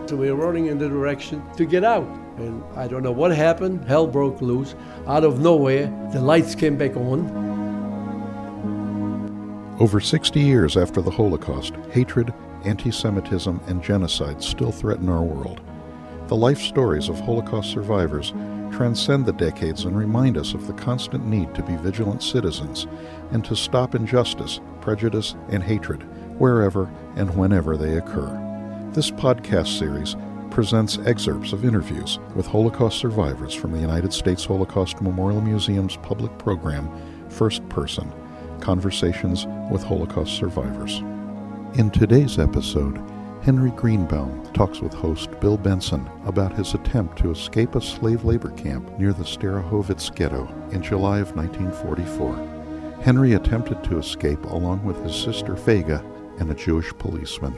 So we were running in the direction to get out. And I don't know what happened. Hell broke loose. Out of nowhere, the lights came back on. Over 60 years after the Holocaust, hatred, anti-Semitism, and genocide still threaten our world. The life stories of Holocaust survivors transcend the decades and remind us of the constant need to be vigilant citizens and to stop injustice, prejudice, and hatred wherever and whenever they occur. This podcast series presents excerpts of interviews with Holocaust survivors from the United States Holocaust Memorial Museum's public program, First Person, Conversations with Holocaust Survivors. In today's episode, Henry Greenbaum talks with host Bill Benson about his attempt to escape a slave labor camp near the Sterahovitz ghetto in July of 1944. Henry attempted to escape along with his sister Fega and a Jewish policeman.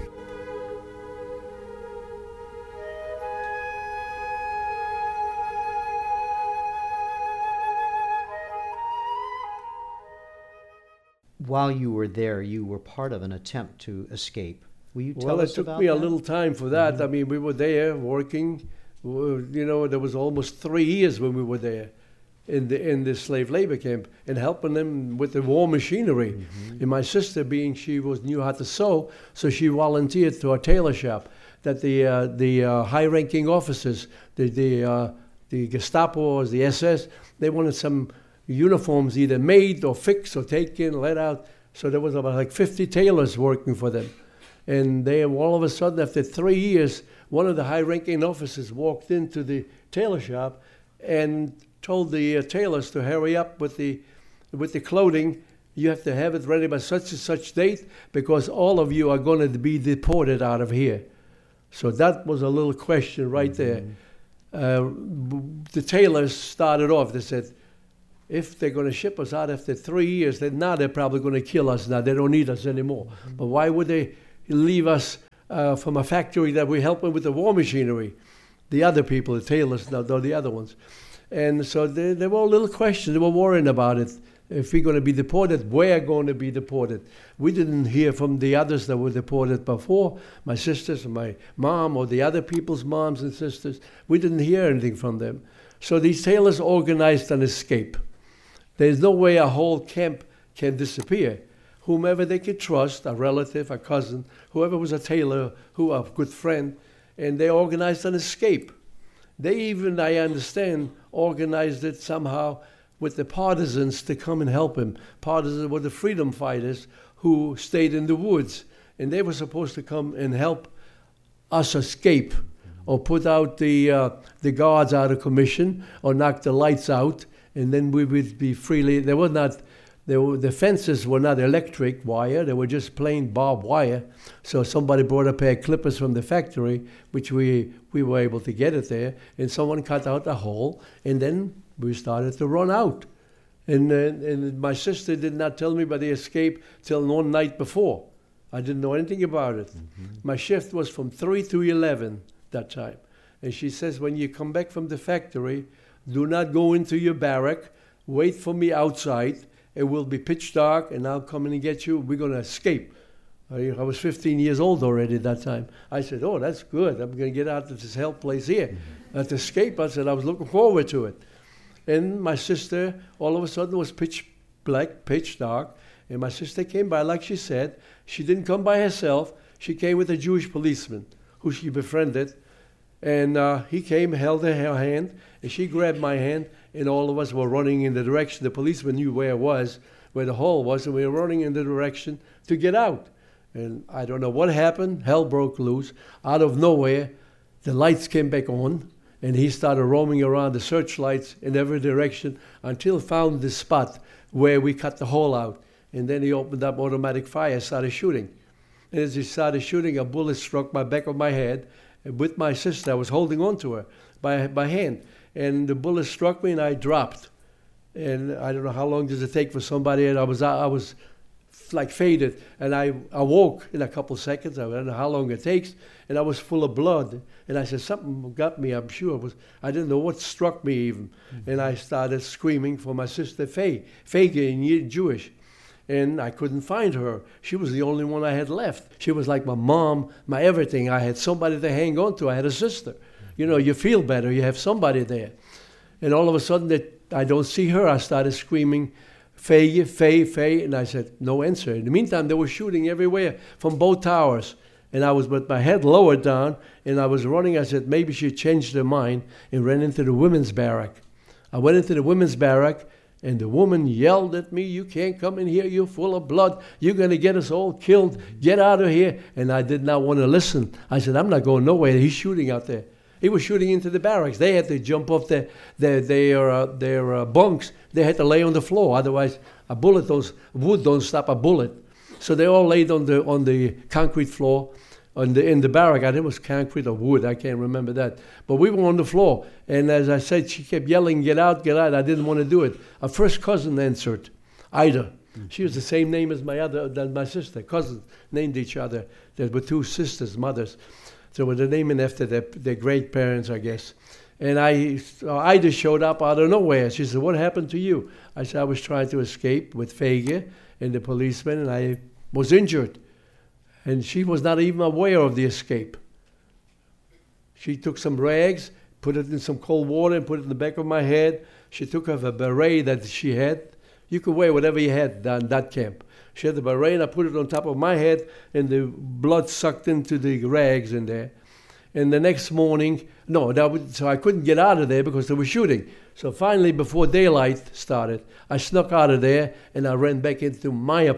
While you were there, you were part of an attempt to escape. Will you tell Well, us it took about me that? a little time for that. Mm-hmm. I mean, we were there working. There was almost 3 years when we were there in the slave labor camp and helping them with the war machinery. Mm-hmm. And my sister, being she knew how to sew, so she volunteered to a tailor shop. That the high-ranking officers, the Gestapo or the SS, they wanted some uniforms either made or fixed or taken, let out. So there was about like 50 tailors working for them. And they all of a sudden, after 3 years, one of the high-ranking officers walked into the tailor shop and told the tailors to hurry up with the clothing. You have to have it ready by such and such date because all of you are going to be deported out of here. So that was a little question right there. The tailors started off. They said, if they're going to ship us out after 3 years, then now they're probably going to kill us now. They don't need us anymore. Mm-hmm. But why would they leave us from a factory that we're helping with the war machinery? The other people, the tailors, no, the other ones. And so they were a little questions. They were worrying about it. If we're going to be deported, we're going to be deported. We didn't hear from the others that were deported before, my sisters and my mom or the other people's moms and sisters. We didn't hear anything from them. So these tailors organized an escape. There's no way a whole camp can disappear. Whomever they could trust, a relative, a cousin, whoever was a tailor, a good friend, and they organized an escape. They even, I understand, organized it somehow with the partisans to come and help him. Partisans were the freedom fighters who stayed in the woods, and they were supposed to come and help us escape or put out the guards out of commission or knock the lights out. And then we would be freely. The fences were not electric wire; they were just plain barbed wire. So somebody brought a pair of clippers from the factory, which we were able to get it there, and someone cut out a hole, and then we started to run out. And my sister did not tell me about the escape till one night before. I didn't know anything about it. Mm-hmm. My shift was from 3 to 11 that time, and she says, when you come back from the factory, do not go into your barrack. Wait for me outside. It will be pitch dark, and I'll come in and get you. We're going to escape. I was 15 years old already at that time. I said, oh, that's good. I'm going to get out of this hell place here. Mm-hmm. To escape, I said, I was looking forward to it. And my sister, all of a sudden, was pitch black, pitch dark. And my sister came by, like she said. She didn't come by herself. She came with a Jewish policeman who she befriended. And he came, held her hand, and she grabbed my hand, and all of us were running in the direction. The policeman knew where it was, where the hole was, and we were running in the direction to get out. And I don't know what happened. Hell broke loose. Out of nowhere, the lights came back on, and he started roaming around the searchlights in every direction until found the spot where we cut the hole out. And then he opened up automatic fire, started shooting. And as he started shooting, a bullet struck my back of my head. With my sister, I was holding on to her by hand, and the bullet struck me, and I dropped. And I don't know how long does it take for somebody, and I was like faded, and I awoke in a couple of seconds. I don't know how long it takes, and I was full of blood. And I said, something got me, I'm sure. I didn't know what struck me even. Mm-hmm. And I started screaming for my sister Fega in Jewish. and I couldn't find her. She was the only one I had left. She was like my mom, my everything. I had somebody to hang on to. I had a sister. You know, you feel better. You have somebody there. And all of a sudden, I don't see her. I started screaming, Faye, Faye, Faye. And I said, no answer. In the meantime, they were shooting everywhere from both towers. And I was with my head lowered down, and I was running. I said, maybe she changed her mind, and ran into the women's barrack. I went into the women's barrack, and the woman yelled at me, you can't come in here, you're full of blood. You're going to get us all killed. Get out of here. And I did not want to listen. I said, I'm not going nowhere. He's shooting out there. He was shooting into the barracks. They had to jump off their bunks. They had to lay on the floor. Otherwise, wood don't stop a bullet. So they all laid on the concrete floor in the barrack. I think it was concrete or wood. I can't remember that. But we were on the floor. And as I said, she kept yelling, get out, get out. I didn't want to do it. Our first cousin answered, Ida. She was the same name as my sister. Cousins named each other. There were two sisters, mothers. So they're naming after their great parents, I guess. And Ida showed up out of nowhere. She said, what happened to you? I said, I was trying to escape with Fege and the policeman, and I was injured. And she was not even aware of the escape. She took some rags, put it in some cold water, and put it in the back of my head. She took off a beret that she had. You could wear whatever you had in that camp. She had the beret, and I put it on top of my head, and the blood sucked into the rags in there. And the next morning, so I couldn't get out of there because they were shooting. So finally, before daylight started, I snuck out of there, and I ran back into my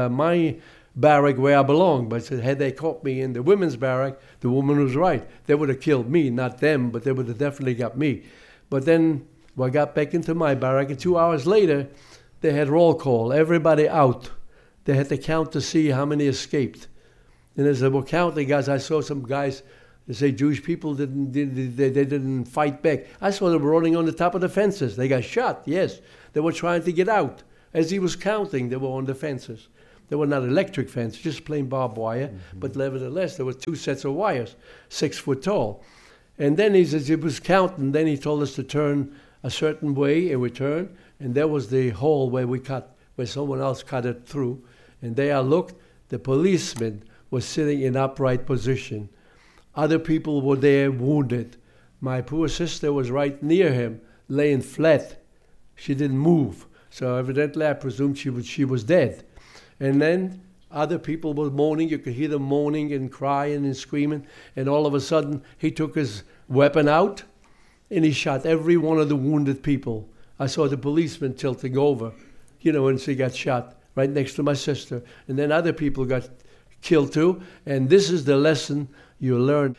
barrack where I belonged. But had they caught me in the women's barrack, the woman was right. They would have killed me, not them, but they would have definitely got me. But then I got back into my barrack, and 2 hours later, they had roll call, everybody out. They had to count to see how many escaped. And as they were counting, guys, I saw some guys, they say Jewish people didn't fight back. I saw them running on the top of the fences. They got shot, yes. They were trying to get out. As he was counting, they were on the fences. They were not electric fences, just plain barbed wire. Mm-hmm. But nevertheless, there were 2 sets of wires, 6 foot tall. And then he was counting. Then he told us to turn a certain way, and we turned. And there was the hole where someone else cut it through. And there I looked. The policeman was sitting in upright position. Other people were there wounded. My poor sister was right near him, laying flat. She didn't move. So evidently I presumed she was dead. And then other people were moaning. You could hear them moaning and crying and screaming. And all of a sudden he took his weapon out and he shot every one of the wounded people. I saw the policeman tilting over, and she got shot right next to my sister. And then other people got killed too. And this is the lesson you learn.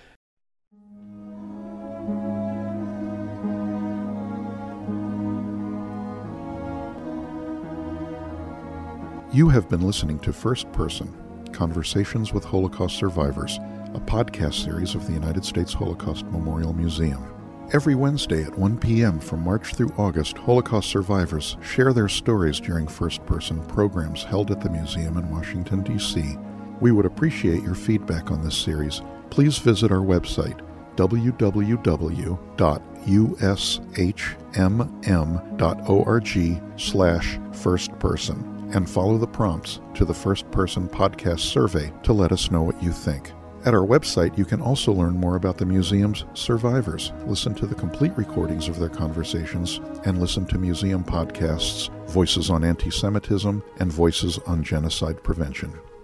You have been listening to First Person, Conversations with Holocaust Survivors, a podcast series of the United States Holocaust Memorial Museum. Every Wednesday at 1 p.m. from March through August, Holocaust survivors share their stories during first-person programs held at the museum in Washington, D.C. We would appreciate your feedback on this series. Please visit our website, www.ushmm.org/firstperson, and follow the prompts to the First Person Podcast Survey to let us know what you think. At our website, you can also learn more about the museum's survivors, listen to the complete recordings of their conversations, and listen to museum podcasts, Voices on Anti-Semitism and Voices on Genocide Prevention.